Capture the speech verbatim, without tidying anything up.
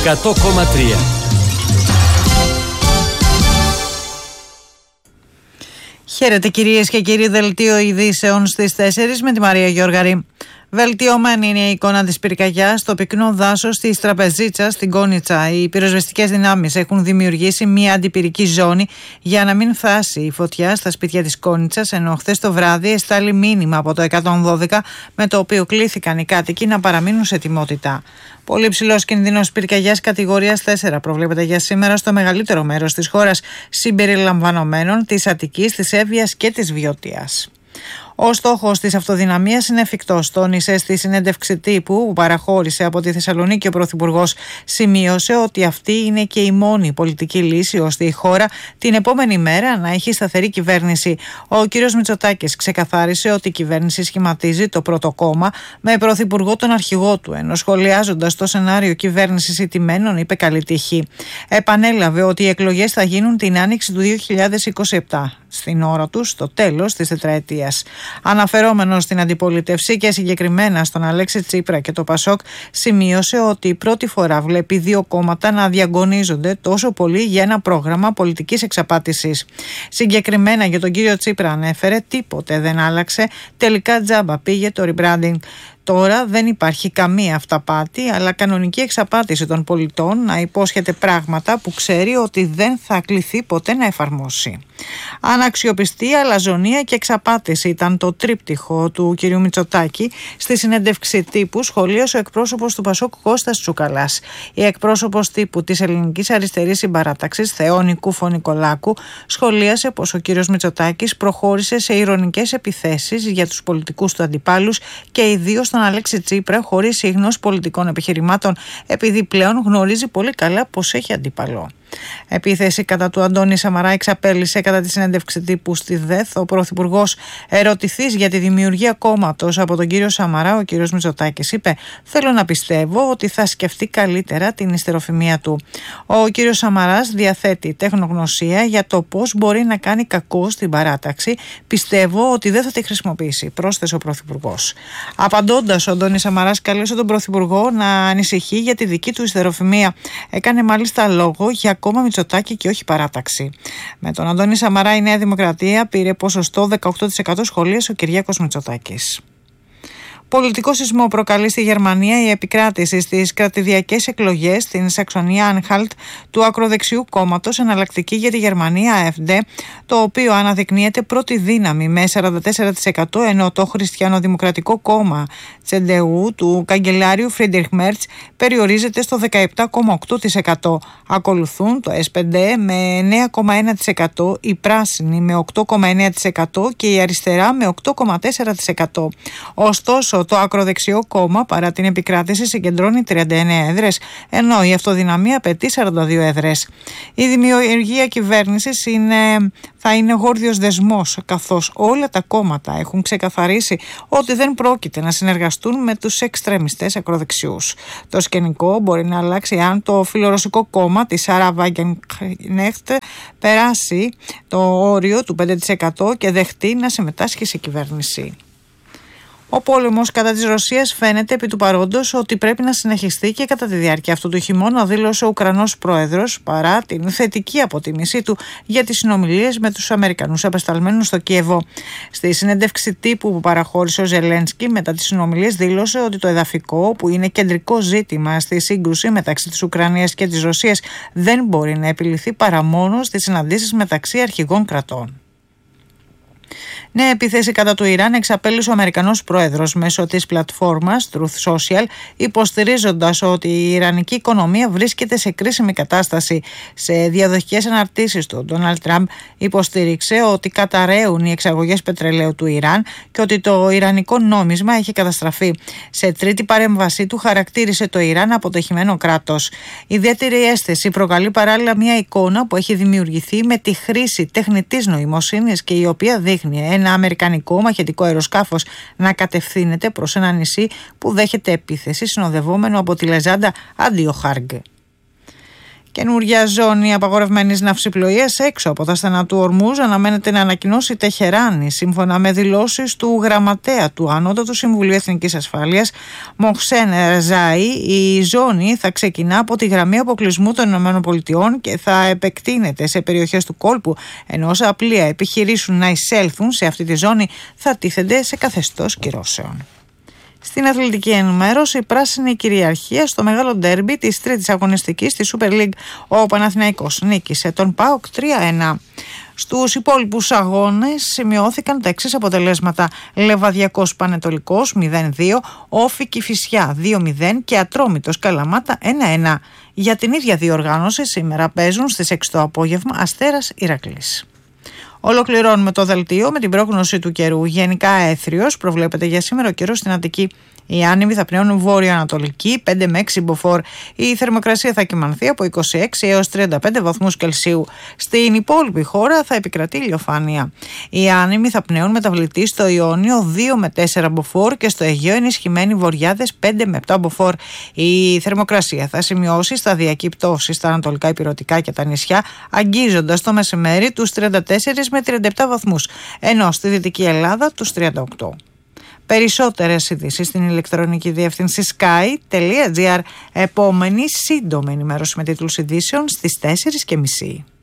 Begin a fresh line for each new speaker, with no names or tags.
εκατό κόμμα τρία.
Χαίρετε κυρίες και κύριοι, δελτίο ειδήσεων στις τέσσερις με τη Μαρία Γιώργαρη. Βελτιωμένη είναι η εικόνα της πυρκαγιάς στο πυκνό δάσος της Τραπεζίτσας στην Κόνιτσα. Οι πυροσβεστικές δυνάμεις έχουν δημιουργήσει μια αντιπυρική ζώνη για να μην φτάσει η φωτιά στα σπίτια της Κόνιτσας, ενώ χθες το βράδυ εστάλει μήνυμα από το εκατόν δώδεκα με το οποίο κλήθηκαν οι κάτοικοι να παραμείνουν σε ετοιμότητα. Πολύ ψηλός κινδύνος πυρκαγιάς κατηγορίας τέσσερα προβλέπεται για σήμερα στο μεγαλύτερο μέρος της χώρας, συμπεριλαμβανομένων της Αττικής, της Εύβοιας και της Βιώτιας. Ο στόχος της αυτοδυναμίας είναι εφικτός, τόνισε στη συνέντευξη τύπου που παραχώρησε από τη Θεσσαλονίκη ο Πρωθυπουργός. Σημείωσε ότι αυτή είναι και η μόνη πολιτική λύση ώστε η χώρα την επόμενη μέρα να έχει σταθερή κυβέρνηση. Ο κ. Μητσοτάκης ξεκαθάρισε ότι η κυβέρνηση σχηματίζει το πρώτο κόμμα με πρωθυπουργό τον αρχηγό του, ενώ σχολιάζοντας το σενάριο κυβέρνησης ηττημένων είπε καλή τύχη. Επανέλαβε ότι οι εκλογές θα γίνουν την άνοιξη του δύο χιλιάδες είκοσι επτά, στην ώρα τους, στο τέλος της τετραετίας. Αναφερόμενος στην αντιπολίτευση και συγκεκριμένα στον Αλέξη Τσίπρα και το Πασόκ, σημείωσε ότι πρώτη φορά βλέπει δύο κόμματα να διαγωνίζονται τόσο πολύ για ένα πρόγραμμα πολιτικής εξαπάτησης. Συγκεκριμένα για τον κύριο Τσίπρα ανέφερε τίποτε δεν άλλαξε, τελικά τζάμπα πήγε το rebranding. Τώρα δεν υπάρχει καμία αυταπάτη, αλλά κανονική εξαπάτηση των πολιτών να υπόσχεται πράγματα που ξέρει ότι δεν θα κληθεί ποτέ να εφαρμόσει. Αναξιοπιστία, αλαζονία και εξαπάτηση ήταν το τρίπτυχο του κ. Μητσοτάκη στη συνέντευξη τύπου, σχολίασε ο εκπρόσωπος του Πασόκ Κώστας Τσουκαλάς. Η εκπρόσωπος τύπου της Ελληνικής Αριστερής Συμπαράταξης, Θεόνη Κούφο-Νικολάκου, σχολίασε πως ο κ. Μητσοτάκης προχώρησε σε ειρωνικές επιθέσεις για τους πολιτικούς του αντιπάλους και ιδίως τον Αλέξη Τσίπρα, χωρίς ίγνος πολιτικών επιχειρημάτων, επειδή πλέον γνωρίζει πολύ καλά πως έχει αντίπαλο. Επίθεση κατά του Αντώνη Σαμαρά εξαπέλυσε κατά τη συνέντευξη τύπου στη ΔΕΘ. Ο Πρωθυπουργός, ερωτηθής για τη δημιουργία κόμματος από τον κύριο Σαμαρά, ο κύριος Μητσοτάκης είπε: «Θέλω να πιστεύω ότι θα σκεφτεί καλύτερα την ιστεροφημία του». Ο κύριος Σαμαράς διαθέτει τεχνογνωσία για το πώς μπορεί να κάνει κακό στην παράταξη. «Πιστεύω ότι δεν θα τη χρησιμοποιήσει», πρόσθεσε ο Πρωθυπουργός. Απαντώντας, ο Αντώνης Σαμαράς κάλεσε τον Πρωθυπουργό να ανησυχεί για τη δική του ιστεροφημία. Έκανε μάλιστα λόγο για κόμμα Μητσοτάκη και όχι παράταξη. Με τον Αντώνη Σαμαρά η Νέα Δημοκρατία πήρε ποσοστό δεκαοκτώ τοις εκατό, σχολίασε ο Κυριάκος Μητσοτάκης. Πολιτικό σεισμό προκαλεί στη Γερμανία η επικράτηση στις κρατηδιακές εκλογές στην Σαξονία-Ανχάλτ του ακροδεξιού κόμματος Εναλλακτική για τη Γερμανία, AfD, το οποίο αναδεικνύεται πρώτη δύναμη με σαράντα τέσσερα τοις εκατό, ενώ το Χριστιανοδημοκρατικό κόμμα τσέ ντι γιου του καγκελάριου Φρίντριχ Μέρτς περιορίζεται στο δεκαεπτά κόμμα οκτώ τοις εκατό. Ακολουθούν το ες πι ντι με εννέα κόμμα ένα τοις εκατό, η Πράσινη με οκτώ κόμμα εννέα τοις εκατό και η Αριστερά με οκτώ κόμμα τέσσερα τοις εκατό. Ωστόσο, το ακροδεξιό κόμμα παρά την επικράτηση συγκεντρώνει τριάντα εννέα έδρες, ενώ η αυτοδυναμία απαιτεί σαράντα δύο έδρες. Η δημιουργία κυβέρνησης είναι, θα είναι γόρδιος δεσμός, καθώς όλα τα κόμματα έχουν ξεκαθαρίσει ότι δεν πρόκειται να συνεργαστούν με τους εξτρεμιστές ακροδεξιούς. Το σκηνικό μπορεί να αλλάξει αν το φιλορωσικό κόμμα της Σάρα Βάγκενχτ περάσει το όριο του πέντε τοις εκατό και δεχτεί να συμμετάσχει σε κυβέρνηση. Ο πόλεμος κατά της Ρωσίας φαίνεται επί του παρόντος ότι πρέπει να συνεχιστεί και κατά τη διάρκεια αυτού του χειμώνα, δήλωσε ο Ουκρανός πρόεδρος, παρά την θετική αποτίμησή του για τις συνομιλίες με τους Αμερικανούς απεσταλμένους στο Κίεβο. Στη συνέντευξη τύπου που παραχώρησε ο Ζελένσκι μετά τις συνομιλίες, δήλωσε ότι το εδαφικό, που είναι κεντρικό ζήτημα στη σύγκρουση μεταξύ της Ουκρανίας και της Ρωσίας, δεν μπορεί να επιληθεί παρά μόνο στις συναντήσεις μεταξύ αρχηγών κρατών. Νέα επίθεση κατά του Ιράν εξαπέλυσε ο Αμερικανός πρόεδρος μέσω της πλατφόρμας Truth Social, υποστηρίζοντας ότι η ιρανική οικονομία βρίσκεται σε κρίσιμη κατάσταση. Σε διαδοχικές αναρτήσεις του, ο Ντόναλντ Τραμπ υποστήριξε ότι καταραίουν οι εξαγωγές πετρελαίου του Ιράν και ότι το ιρανικό νόμισμα έχει καταστραφεί. Σε τρίτη παρέμβασή του χαρακτήρισε το Ιράν αποτυχημένο κράτος. Ιδιαίτερη αίσθηση προκαλεί παράλληλα μια εικόνα που έχει δημιουργηθεί με τη χρήση τεχνητής νοημοσύνης και η οποία δείχνει ένα αμερικανικό μαχητικό αεροσκάφος να κατευθύνεται προς ένα νησί που δέχεται επίθεση συνοδευόμενο από τη λεζάντα Αντιοχάργκ. Καινούργια ζώνη απαγορευμένης ναυσιπλοείας έξω από τα στενά του Ορμούζ αναμένεται να ανακοινώσει η Τεχεράνη, σύμφωνα με δηλώσεις του γραμματέα του Ανώτατου Συμβουλίου Εθνικής Ασφάλειας, Μοχσέν Ρεζάη. Η ζώνη θα ξεκινά από τη γραμμή αποκλεισμού των ΗΠΑ και θα επεκτείνεται σε περιοχές του κόλπου, ενώ όσα πλοία επιχειρήσουν να εισέλθουν σε αυτή τη ζώνη θα τίθενται σε καθεστώς κυρώσεων. Στην αθλητική ενημέρωση, η πράσινη κυριαρχία στο μεγάλο ντέρμπι της τρίτης αγωνιστικής στη Super League. Ο Παναθηναϊκός νίκησε τον ΠΑΟΚ τρία ένα. Στους υπόλοιπους αγώνες σημειώθηκαν τα εξής αποτελέσματα: Λεβαδιακός Πανετολικός μηδέν δύο, Όφη Κηφισιά δύο μηδέν και Ατρόμητος Καλαμάτα ένα ένα. Για την ίδια διοργάνωση σήμερα παίζουν στις έξι το απόγευμα Αστέρας Ηρακλής. Ολοκληρώνουμε το δελτίο με την πρόγνωση του καιρού. Γενικά έθριος προβλέπεται για σήμερα ο καιρός στην Αττική. Οι άνεμοι θα πνέουν βόρειο-ανατολική, πέντε με έξι μποφόρ. Η θερμοκρασία θα κυμανθεί από είκοσι έξι έως τριάντα πέντε βαθμούς Κελσίου. Στην υπόλοιπη χώρα θα επικρατεί ηλιοφάνεια. Οι άνεμοι θα πνέουν μεταβλητή στο Ιόνιο δύο με τέσσερα μποφόρ και στο Αιγαίο ενισχυμένοι βορειάδες πέντε με επτά μποφόρ. Η θερμοκρασία θα σημειώσει σταδιακή πτώση στα ανατολικά ηπειρωτικά και τα νησιά, αγγίζοντας το μεσημέρι τους τριάντα τέσσερα με τριάντα επτά βαθμούς, ενώ στη Δυτική Ελλάδα τους τριάντα οκτώ. Περισσότερες ειδήσεις στην ηλεκτρονική διεύθυνση sky τελεία gr. Επόμενη σύντομη ενημέρωση με τίτλους ειδήσεων στις τέσσερις και μισή.